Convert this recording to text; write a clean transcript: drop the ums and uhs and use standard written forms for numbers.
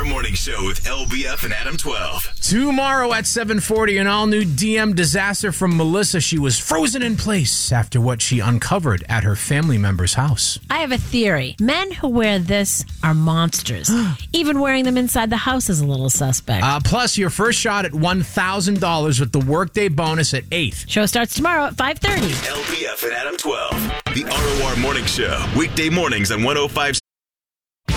Morning Show with LBF and Adam 12. Tomorrow at 7:40, an all-new DM disaster from Melissa. She was frozen in place after what she uncovered at her family member's house. I have a theory. Men who wear this are monsters. Even wearing them inside the house is a little suspect. Plus, your first shot at $1,000 with the Workday bonus at 8. Show starts tomorrow at 5:30. LBF and Adam 12. The ROR Morning Show. Weekday mornings on 105.